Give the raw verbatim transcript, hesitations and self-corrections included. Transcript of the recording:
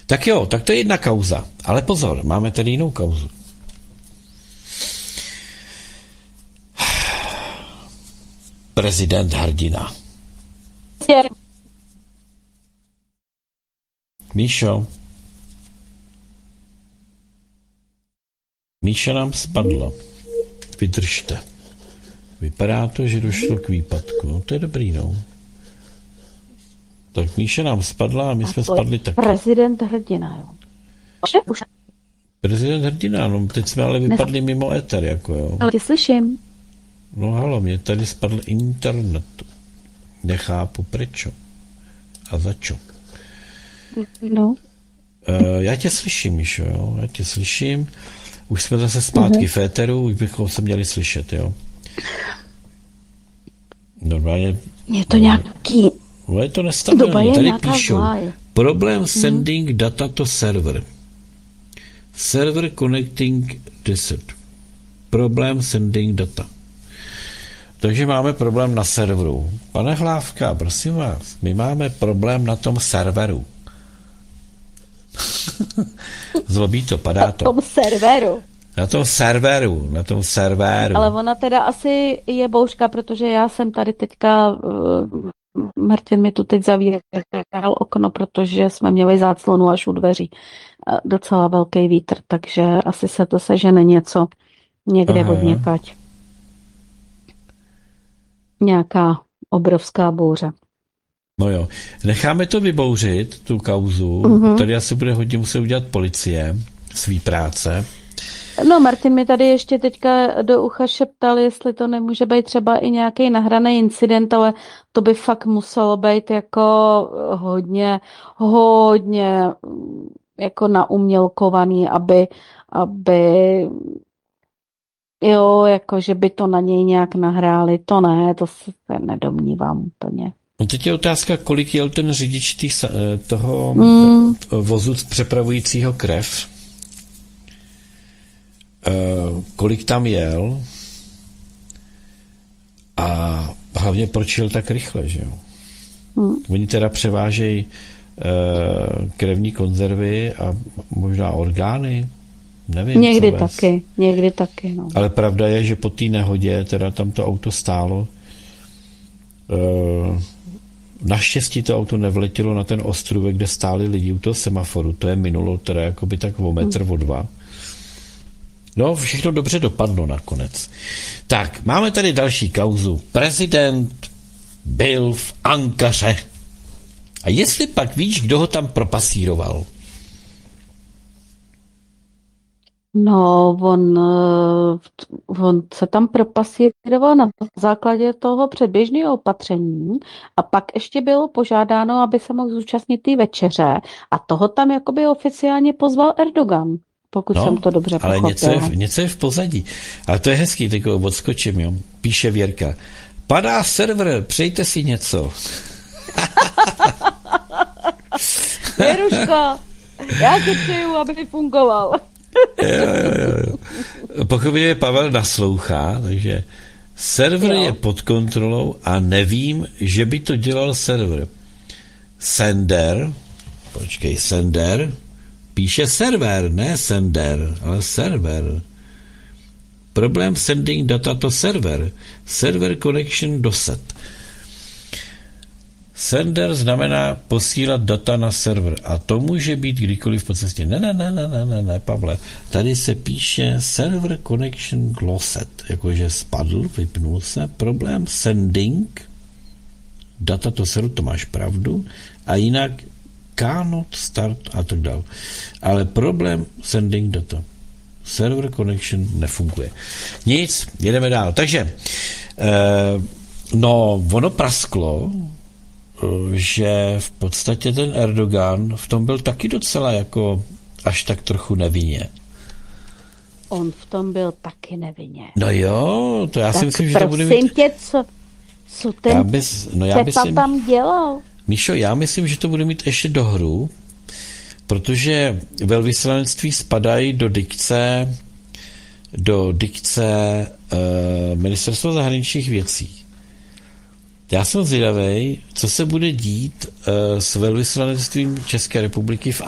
Tak jo, tak to je jedna kauza. Ale pozor, máme tady jinou kauzu. Prezident Hrdina. Míšo. Míša nám spadla. Vydržte. Vypadá to, že došlo k výpadku. No, to je dobrý, no. Tak Míša nám spadla a my a jsme spadli taky. Prezident Hrdina, jo. Už. Prezident Hrdina, no teď jsme ale vypadli Neza... mimo éter, jako jo. Ale tě slyším. No halo, mě tady spadl internet. Nechápu prečo. A za čo. No. Uh, já tě slyším, Míšo, jo. Já tě slyším. Už jsme zase zpátky uh-huh. v éteru, už bychom se měli slyšet, jo. Normálně... Je to nějaký... No je to nestabilní, tady píšou. Zlá. Problem sending hmm. data to server. Server connecting diset. Problém sending data. Takže máme problém na serveru. Pane Hlávka, prosím vás, my máme problém na tom serveru. Zlobí to, padá to. Na tom serveru. Na tom serveru, na tom serveru. Ale ona teda asi je bouřka, protože já jsem tady teďka, uh, Martin mi tu teď zavíral okno, protože jsme měli záclonu až u dveří. Uh, docela velký vítr, takže asi se to sežene něco někde od někať. Nějaká obrovská bouře. No jo, necháme to vybouřit, tu kauzu. Uh-huh. Tady asi bude hodně muset udělat policie svý práce. No, Martin mi tady ještě teďka do ucha šeptal, jestli to nemůže být třeba i nějaký nahraný incident, ale to by fakt muselo být jako hodně, hodně jako naumělkovaný, aby, aby jo, jako že by to na něj nějak nahráli. To ne, to se nedomnívám úplně. No teď je otázka, kolik jel ten řidič tý, toho mm. vozu přepravujícího krev. Uh, kolik tam jel a hlavně proč jel tak rychle, že jo. Mm. Oni teda převážejí uh, krevní konzervy a možná orgány, nevím. Někdy taky, někdy taky, no. Ale pravda je, že po té nehodě teda tam to auto stálo. Uh, naštěstí to auto nevletělo na ten ostrůvek, kde stáli lidi u toho semaforu, to je minulo teda jakoby tak o metr, mm. o dva. No, všechno dobře dopadlo nakonec. Tak, máme tady další kauzu. Prezident byl v Ankaře. A jestli pak víš, kdo ho tam propasíroval? No, on, on se tam propasíroval na základě toho předběžného opatření a pak ještě bylo požádáno, aby se mohl zúčastnit té večeře a toho tam jakoby oficiálně pozval Erdogan. Pokud no, jsem to dobře pochopila. Ale něco je, něco je v pozadí. Ale to je hezký, takový odskočím, jo. Píše Věrka. Padá server, přejte si něco. Věruško, já ti přeju, aby fungoval. jo, jo, jo. Pochopitelně Pavel naslouchá, takže server jo. je pod kontrolou a nevím, že by to dělal server. Sender, počkej, sender, píše server, ne sender, ale server. Problém sending data to server. Server connection doset. Sender znamená posílat data na server a to může být kdykoliv po cestě. Ne, ne, ne, ne, ne, ne, ne, Pavle. Tady se píše server connection loset, jakože spadl, vypnul se. Problém sending data to server, to máš pravdu, a jinak cannot start a tak dále. Ale problém sending data. Server connection nefunguje. Nic, jedeme dál. Takže, eh, no, ono prasklo, že v podstatě ten Erdogan v tom byl taky docela jako až tak trochu nevinně. On v tom byl taky nevinně. No jo, to já tak si myslím, že to bude mít... prosím tě, co, co ten já bys, no já Cepa myslím, tam dělal? Míšo, já myslím, že to bude mít ještě do hru, protože velvyslanectví spadají do dikce do dikce uh, Ministerstva zahraničních věcí. Já jsem zvědavej, co se bude dít uh, s velvyslanectvím České republiky v